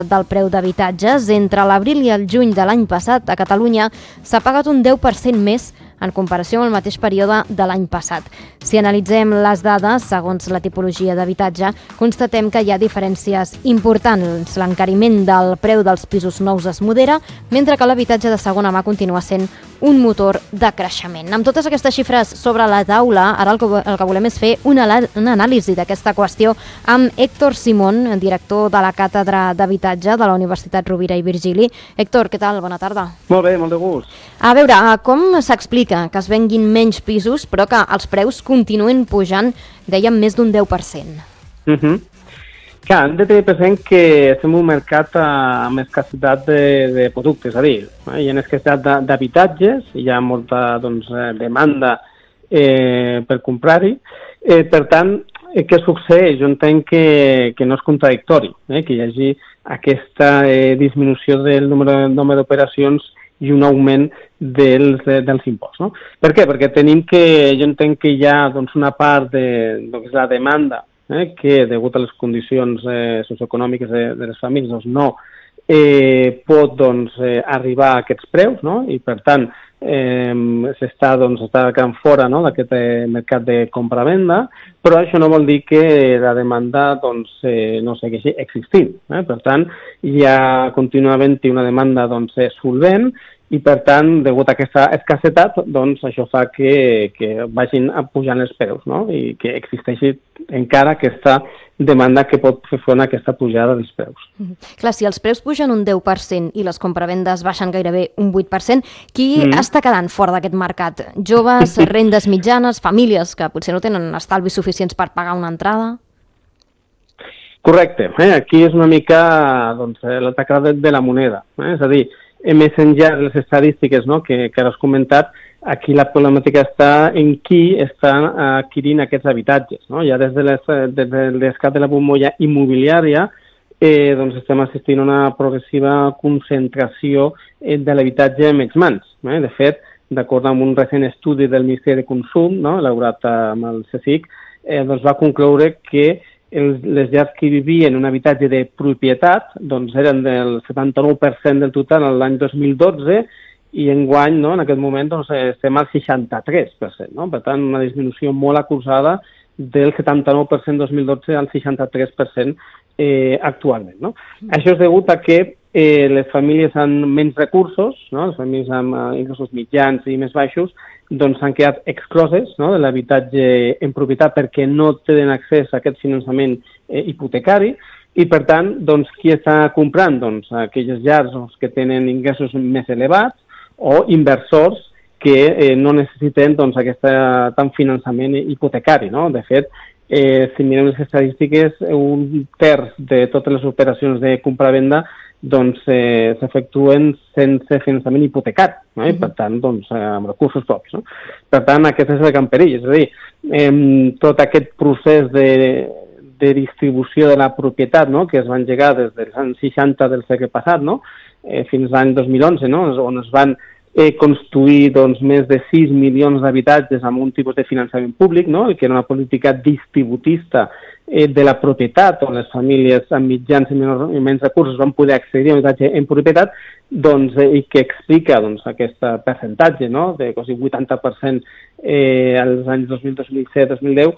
del preu d'habitatges. Entre l'abril i el juny de l'any passat a Catalunya s'ha pagat un 10% més en comparació amb el mateix període de l'any passat. Si analitzem les dades, segons la tipologia d'habitatge, constatem que hi ha diferències importants. L'encariment del preu dels pisos nous es modera, mentre que l'habitatge de segona mà continua sent un motor de creixement. Amb totes aquestes xifres sobre la taula, ara el que volem és fer una anàlisi d'aquesta qüestió amb Héctor Simón, director de la Càtedra d'Habitatge de la Universitat Rovira i Virgili. Héctor, què tal? Bona tarda. Molt bé, molt de gust. A veure, com s'explica que es venguin menys pisos, però que els preus continuen pujant, dèiem, més d'un 10%? Clar, hem de tenir present que estem en un mercat amb escassetat de productes, és a dir, hi ha escassetat d'habitatges, hi ha molta demanda per comprar-hi. Per tant, què succeeix? Jo entenc que no és contradictori, que hi hagi aquesta disminució del nombre d'operacions i un augment dels imports. No? Per què? Perquè jo entenc que hi ha una part de la demanda que, degut a les condicions socioeconòmiques de les famílies, no pot arribar a aquests preus, no? I per tant s'està quedant fora d'aquest mercat de compra-venda, però això no vol dir que la demanda no segueixi existint. Per tant, continua havent-hi una demanda solvent i, per tant, degut a aquesta escassetat, això fa que vagin pujant els preus, no? I que existeixi encara aquesta demanda que pot fer front a aquesta pujada dels preus. Clar, si els preus pugen un 10% i les compravendes baixen gairebé un 8%, qui està quedant fora d'aquest mercat? Joves, rendes mitjanes, famílies que potser no tenen estalvis suficients per pagar una entrada? Correcte. Aquí és una mica l'altra cara de la moneda. És a dir, més enllà de les estadístiques que ara has comentat, aquí la problemàtica està en qui està adquirint aquests habitatges. Ja des de l'esclat de la bombolla immobiliària estem assistint a una progressiva concentració de l'habitatge en menys mans. De fet, d'acord amb un recent estudi del Ministeri de Consum, elaborat amb el CSIC, va concloure que les llars que vivien en un habitatge de propietat eren del 79% del total l'any 2012 i enguany, en aquest moment, estem al 63%. Per tant, una disminució molt acusada del 79% 2012 al 63% actualment. Això és degut a que les famílies amb menys recursos, les famílies amb ingressos mitjans i més baixos, s'han quedat excloses de l'habitatge en propietat perquè no tenen accés a aquest finançament hipotecari i, per tant, qui està comprant? Aquelles llars que tenen ingressos més elevats o inversors que no necessiten aquest tant finançament hipotecari. De fet, si mirem les estadístiques, un terç de totes les operacions de compra-venda s'efectuen sense finançament hipotecat, i per tant, amb recursos propis. Per tant, aquest és el gran perill. És a dir, tot aquest procés de distribució de la propietat que es va engegar des dels anys 60 del segle passat fins a l'any 2011, on es van construir més de 6 milions d'habitatges amb un tipus de finançament públic, que era una política distributista de la propietat, on les famílies amb mitjans i menys recursos van poder accedir a un habitatge en propietat, i que explica aquest percentatge de quasi 80% als anys 2000, 2007, 2010,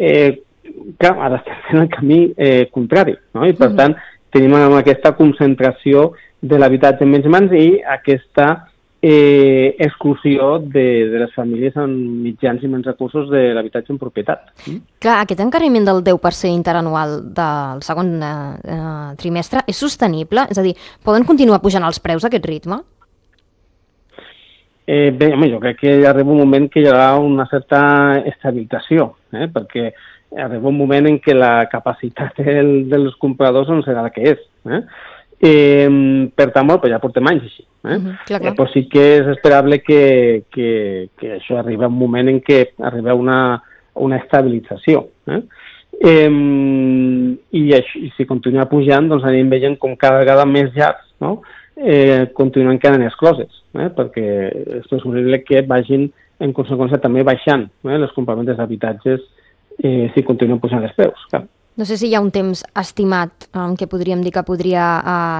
ara estem fent el camí contrari, i per tant tenim aquesta concentració de l'habitatge en menys mans i aquesta exclusió de les famílies amb mitjans i menys recursos de l'habitatge en propietat. Clar, aquest encariment del 10% interanual del segon trimestre és sostenible? És a dir, poden continuar pujant els preus a aquest ritme? Bé, jo crec que arriba un moment que hi haurà una certa estabilització, perquè arriba un moment en què la capacitat dels compradors no serà la que és. Per tant, ja portem anys així. Però sí que és esperable que això arriba un moment en què arriba una estabilització. I si continua pujant, anem veient com cada vegada més llars continuen quedant excloses, perquè és possible que vagin, en conseqüència, també baixant les compraventes d'habitatges si continuen pujant els preus. No sé si hi ha un temps estimat en què podríem dir que podria